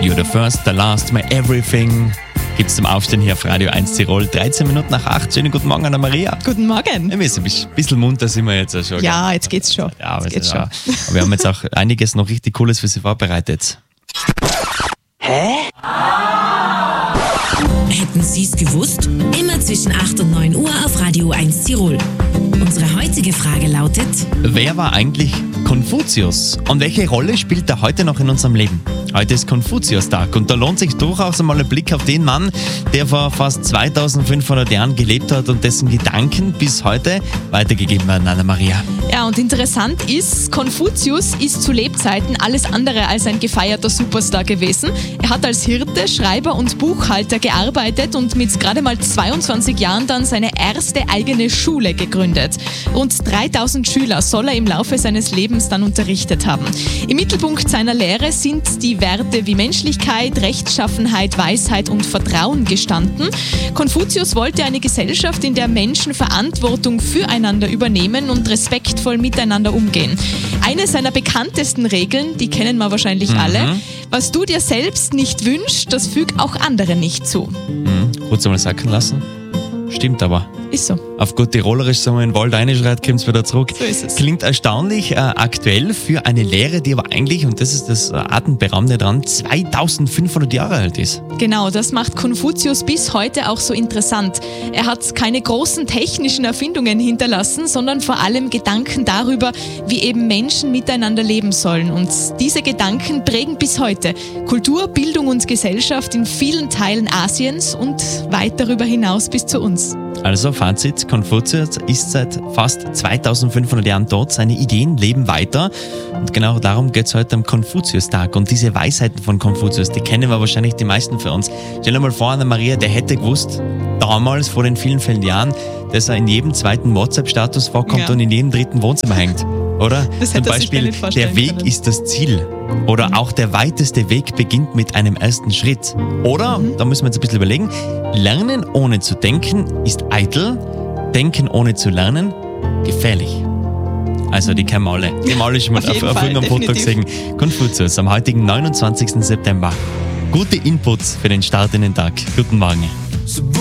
You're the first, the last, my everything. Gibt's zum Aufstehen hier auf Radio 1 Tirol. 13 Minuten nach 8. Schönen guten Morgen, Anna-Maria. Guten Morgen. Ein bisschen munter sind wir jetzt schon. Ja, jetzt geht's schon. Ja, aber wir haben jetzt auch einiges noch richtig Cooles für Sie vorbereitet. Hätten Sie es gewusst? Immer zwischen 8 und 9 Uhr auf Radio 1 Tirol. Unsere heutige Frage lautet: Wer war eigentlich Konfuzius? Und welche Rolle spielt er heute noch in unserem Leben? Heute ist Konfuzius-Tag und da lohnt sich durchaus einmal ein Blick auf den Mann, der vor fast 2500 Jahren gelebt hat und dessen Gedanken bis heute weitergegeben werden, Anna-Maria. Ja, und interessant ist, Konfuzius ist zu Lebzeiten alles andere als ein gefeierter Superstar gewesen. Er hat als Hirte, Schreiber und Buchhalter gearbeitet und mit gerade mal 22 Jahren dann seine erste eigene Schule gegründet. Rund 3000 Schüler soll er im Laufe seines Lebens dann unterrichtet haben. Im Mittelpunkt seiner Lehre sind die Werte wie Menschlichkeit, Rechtschaffenheit, Weisheit und Vertrauen gestanden. Konfuzius wollte eine Gesellschaft, in der Menschen Verantwortung füreinander übernehmen und respektvoll miteinander umgehen. Eine seiner bekanntesten Regeln, die kennen wir wahrscheinlich alle: Was du dir selbst nicht wünschst, das füg auch anderen nicht zu. Kurz einmal sacken lassen. Stimmt aber. Ist so. Auf gut Tirolerisch, sagen wir, in den Wald reinschreit, kommt es wieder zurück. So ist es. Klingt erstaunlich aktuell für eine Lehre, die aber eigentlich, und das ist das Atemberaubende dran, 2500 Jahre alt ist. Genau, das macht Konfuzius bis heute auch so interessant. Er hat keine großen technischen Erfindungen hinterlassen, sondern vor allem Gedanken darüber, wie eben Menschen miteinander leben sollen. Und diese Gedanken prägen bis heute Kultur, Bildung und Gesellschaft in vielen Teilen Asiens und weit darüber hinaus bis zu uns. Also Fazit, Konfuzius ist seit fast 2500 Jahren tot, seine Ideen leben weiter und genau darum geht es heute am Konfuzius-Tag. Und diese Weisheiten von Konfuzius, die kennen wir wahrscheinlich die meisten für uns. Stell dir mal vor, Anna-Maria, der hätte gewusst, damals vor den vielen, vielen Jahren, dass er in jedem zweiten WhatsApp-Status vorkommt und in jedem dritten Wohnzimmer hängt. Oder? Das Zum hätte er sich gar Beispiel, nicht vorstellen der Weg können. ist das Ziel. Oder auch der weiteste Weg beginnt mit einem ersten Schritt. Oder, da müssen wir jetzt ein bisschen überlegen, Lernen ohne zu denken ist eitel, Denken ohne zu lernen gefährlich. Also die kennen wir alle. Die haben wir alle schon mal Auf jeden auf Fall, irgendeinem Foto definitiv. gesehen. Konfuzius am heutigen 29. September. Gute Inputs für den Start in den Tag. Guten Morgen.